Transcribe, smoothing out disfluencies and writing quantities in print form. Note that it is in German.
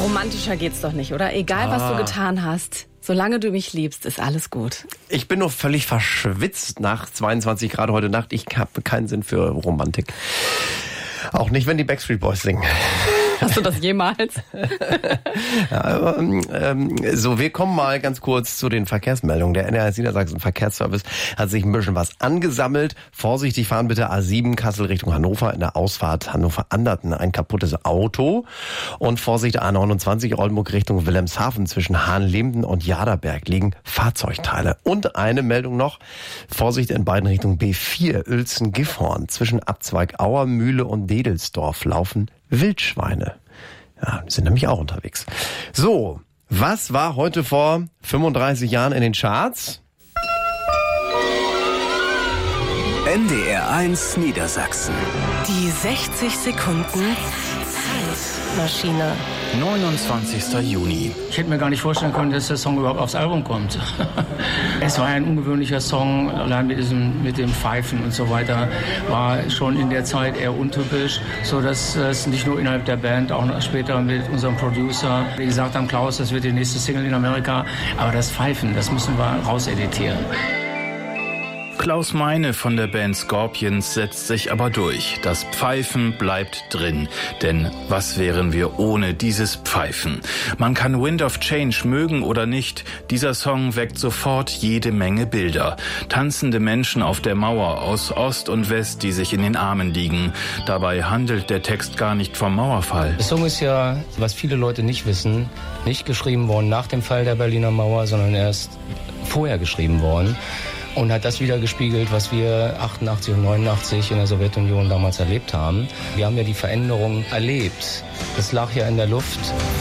Romantischer geht's doch nicht, oder? Egal, was du getan hast. Solange du mich liebst, ist alles gut. Ich bin nur völlig verschwitzt nach 22 Grad heute Nacht. Ich habe keinen Sinn für Romantik. Auch nicht, wenn die Backstreet Boys singen. Hast du das jemals? Ja, so, wir kommen mal ganz kurz zu den Verkehrsmeldungen. Der NRS Niedersachsen Verkehrsservice hat sich ein bisschen was angesammelt. Vorsichtig fahren bitte A7 Kassel Richtung Hannover. In der Ausfahrt Hannover-Anderten ein kaputtes Auto. Und Vorsicht A29 Oldenburg Richtung Wilhelmshaven zwischen Hahnlemden und Jaderberg liegen Fahrzeugteile. Und eine Meldung noch. Vorsicht in beiden Richtungen B4 Uelzen-Gifhorn. Zwischen Abzweig Auermühle und Dedelsdorf laufen Wildschweine. Ja, die sind nämlich auch unterwegs. So, was war heute vor 35 Jahren in den Charts? NDR 1 Niedersachsen. Die 60 Sekunden Zeitmaschine. 29. Juni. Ich hätte mir gar nicht vorstellen können, dass der Song überhaupt aufs Album kommt. Es war ein ungewöhnlicher Song, allein mit dem Pfeifen und so weiter, war schon in der Zeit eher untypisch, so dass es nicht nur innerhalb der Band, auch noch später mit unserem Producer, die gesagt haben, Klaus, das wird die nächste Single in Amerika, aber das Pfeifen, das müssen wir rauseditieren. Klaus Meine von der Band Scorpions setzt sich aber durch. Das Pfeifen bleibt drin. Denn was wären wir ohne dieses Pfeifen? Man kann Wind of Change mögen oder nicht. Dieser Song weckt sofort jede Menge Bilder. Tanzende Menschen auf der Mauer aus Ost und West, die sich in den Armen liegen. Dabei handelt der Text gar nicht vom Mauerfall. Der Song ist ja, was viele Leute nicht wissen, nicht geschrieben worden nach dem Fall der Berliner Mauer, sondern erst vorher geschrieben worden. Und hat das wieder gespiegelt, was wir 88 und 89 in der Sowjetunion damals erlebt haben. Wir haben ja die Veränderung erlebt. Es lag ja in der Luft.